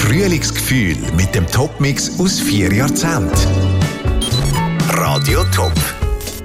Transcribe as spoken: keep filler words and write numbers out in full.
Frühlingsgefühl mit dem Topmix aus vier Jahrzehnten. Radio Top.